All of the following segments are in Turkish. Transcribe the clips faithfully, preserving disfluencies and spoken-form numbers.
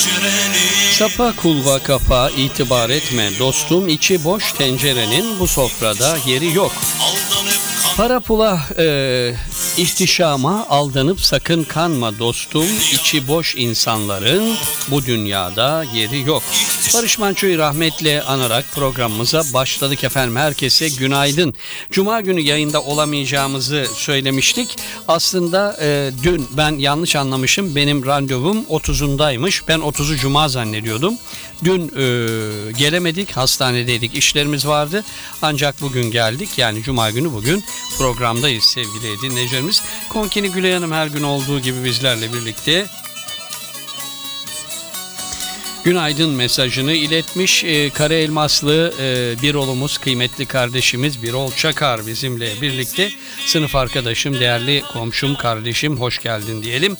Sapa kulva kapa itibar etme dostum, içi boş tencerenin bu sofrada yeri yok. Para pula e, ihtişama aldanıp sakın kanma dostum, içi boş insanların bu dünyada yeri yok. Barış Manço'yu rahmetle anarak programımıza başladık efendim. Herkese günaydın. Cuma günü yayında olamayacağımızı söylemiştik. Aslında e, dün ben yanlış anlamışım. Benim randevum otuzundaymış. Ben otuzu Cuma zannediyordum. Dün e, gelemedik, hastanedeydik, işlerimiz vardı. Ancak bugün geldik. Yani Cuma günü bugün programdayız sevgili dinleyicilerimiz. Konkini Gülay Hanım her gün olduğu gibi bizlerle birlikte günaydın mesajını iletmiş. E, Kara Elmaslı e, Birol'umuz, kıymetli kardeşimiz Birol Çakar bizimle birlikte. Sınıf arkadaşım, değerli komşum, kardeşim, hoş geldin diyelim.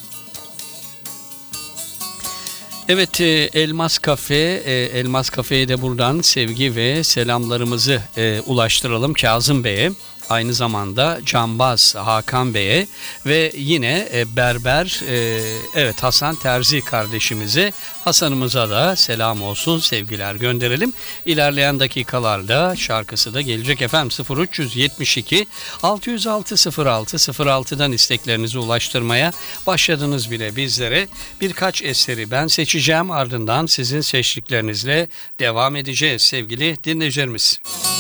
Evet, e, Elmas Kafe, e, Elmas Kafe'ye de buradan sevgi ve selamlarımızı e, ulaştıralım Kazım Bey'e. Aynı zamanda Cambaz Hakan Bey'e ve yine e, Berber e, evet Hasan Terzi kardeşimize, Hasan'ımıza da selam olsun, sevgiler gönderelim. İlerleyen dakikalarda şarkısı da gelecek efendim. sıfır üç yetmiş iki altı yüz altı sıfır altı sıfır altıdan isteklerinizi ulaştırmaya başladınız bile bizlere. Birkaç eseri ben seçeceğim, ardından sizin seçtiklerinizle devam edeceğiz sevgili dinleyicilerimiz.